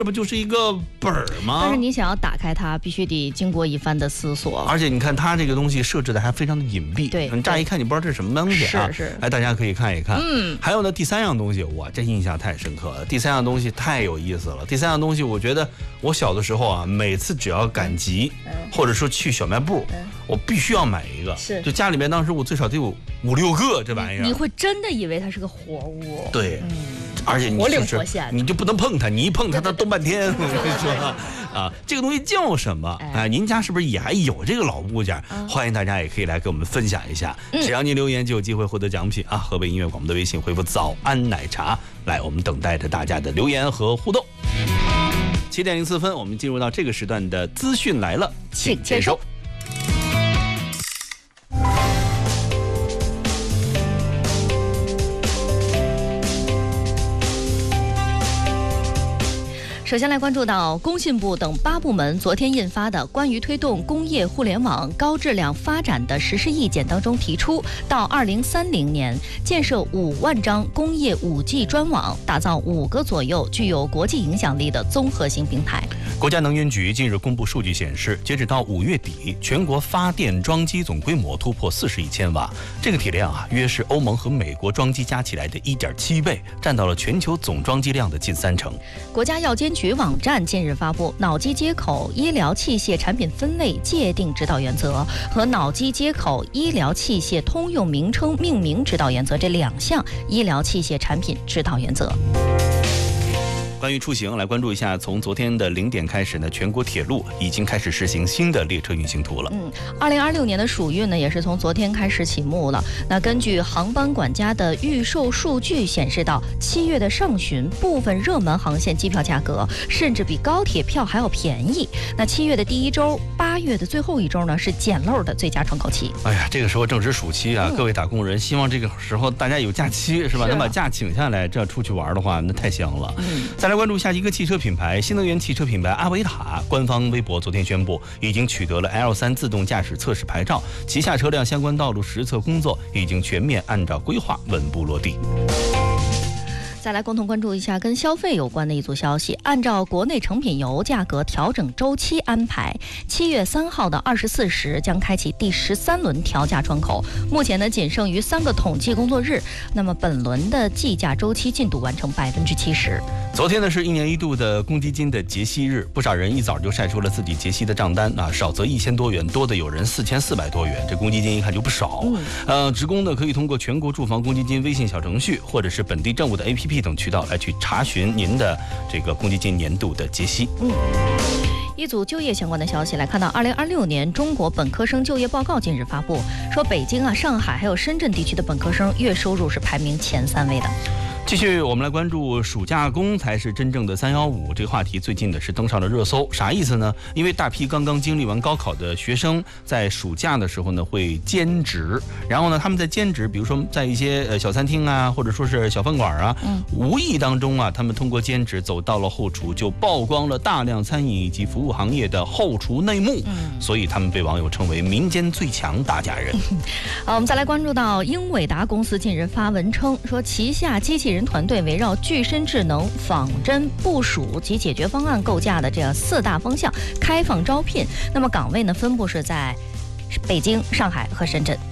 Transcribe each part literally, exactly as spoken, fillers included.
这不就是一个本儿吗？ 但是你想要打开它，必须得经过一番的思索。 而且你看它这个东西设置的还非常的隐蔽， 对， 你乍一看你不知道这是什么东西啊。 是是， 哎，大家可以看一看。 嗯， 还有呢，第三样东西，哇，这印象太深刻了。第三样东西太有意思了。第三样东西，我觉得我小的时候啊，每次只要赶集， 嗯、 或者说去小卖部，嗯、我必须要买一个。 是， 就家里面当时我最少得有五六个这玩意儿。 你会真的以为它是个活物？ 对。 嗯， 而且你活灵活现， 你就不能碰它，你一碰它，它动半天。我跟你说啊，这个东西叫什么？哎，您家是不是也还有这个老物件？欢迎大家也可以来给我们分享一下。只要您留言，就有机会获得奖品啊！河北音乐广播的微信回复“早安奶茶”，来，我们等待着大家的留言和互动。七点零四分，我们进入到这个时段的资讯来了，请接收。 首先来关注到工信部等八部门昨天印发的关于推动工业互联网高质量发展的实施意见当中提出，到二零三零年建设五万张工业 五 G 专网，打造五个左右具有国际影响力的综合性平台。 国家能源局近日公布数据显示，截止到五月底，全国发电装机总规模突破四十亿千瓦，这个体量啊，约是欧盟和美国装机加起来的 一点七倍，占到了全球总装机量的近三成。 国家药监局网站近日发布脑机接口医疗器械产品分类界定指导原则和脑机接口医疗器械通用名称命名指导原则这两项医疗器械产品指导原则。 关于出行，来关注一下，从昨天的零点开始呢，全国铁路已经开始实行新的列车运行图了。 嗯，二零二六年的暑运呢，也是从昨天开始启幕了。那根据航班管家的预售数据显示到，七月的上旬，部分热门航线机票价格甚至比高铁票还要便宜。那七月的第一周，八月的最后一周呢，是捡漏的最佳窗口期。 哎呀，这个时候正值暑期啊，嗯、各位打工人，希望这个时候大家有假期是吧？能把假请下来，这样出去玩的话，那太香了。嗯，再来关注下一个汽车品牌，新能源汽车品牌阿维塔官方微博昨天宣布，已经取得了 L 三 自动驾驶测试牌照，旗下车辆相关道路实测工作已经全面按照规划稳步落地。 再来共同关注一下跟消费有关的一组消息。按照国内成品油价格调整周期安排，七月三号的二十四时将开启第十三轮调价窗口。目前呢，仅剩余三个统计工作日，那么本轮的计价周期进度完成百分之七十。 昨天呢是一年一度的公积金的结息日，不少人一早就晒出了自己结息的账单啊，少则一千多元，多的有人四千四百多元，这公积金一看就不少。嗯、呃，职工呢可以通过全国住房公积金微信小程序，或者是本地政务的 A P P。等渠道来去查询您的这个公积金年度的结息。 嗯，一组就业相关的消息来看到，二零二六年中国本科生就业报告近日发布，说北京啊、上海还有深圳地区的本科生月收入是排名前三位的。 继续，我们来关注暑假工才是真正的三幺五这个话题，最近呢是登上了热搜。啥意思呢？因为大批刚刚经历完高考的学生，在暑假的时候呢会兼职，然后呢他们在兼职，比如说在一些呃小餐厅啊，或者说是小饭馆啊，嗯，无意当中啊，他们通过兼职走到了后厨，就曝光了大量餐饮以及服务行业的后厨内幕，嗯，所以他们被网友称为民间最强打假人。 好，我们再来关注到英伟达公司近日发文称，说旗下机器人团队围绕具身智能、仿真、部署及解决方案构架的这样四大方向开放招聘，那么岗位呢分布是在北京、上海和深圳。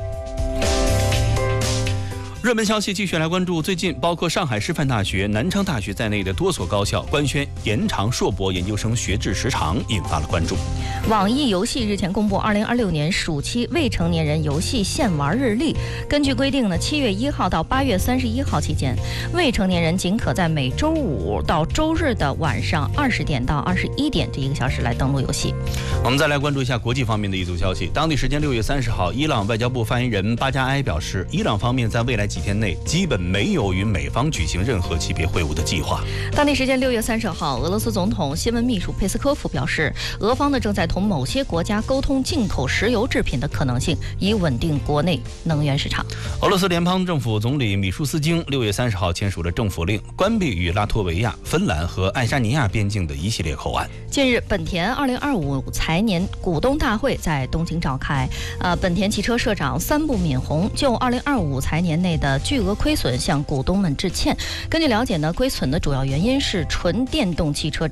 热门消息继续来关注，最近包括上海师范大学、南昌大学在内的多所高校官宣延长硕博研究生学制时长，引发了关注。 网易游戏日前公布二零二六年暑期未成年人游戏限玩日历。根据规定呢，七月一号到八月三十一号期间，未成年人仅可在每周五到周日的晚上二十点到二十一点这一个小时来登录游戏。 我们再来关注一下国际方面的一组消息。当地时间六月三十号，伊朗外交部发言人巴加埃表示，伊朗方面在未来几天内基本没有与美方举行任何级别会晤的计划。 当地时间六月三十号，俄罗斯总统新闻秘书佩斯科夫表示，俄方呢正在同某些国家沟通进口石油制品的可能性，以稳定国内能源市场。 俄罗斯联邦政府总理米舒斯京六月三十号签署了政府令，关闭与拉脱维亚、芬兰和爱沙尼亚边境的一系列口岸。 近日，本田二零二五财年股东大会在东京召开。呃，本田汽车社长三部敏宏就二零二五财年内的的巨额亏损向股东们致歉。根据了解呢，亏损的主要原因是纯电动汽车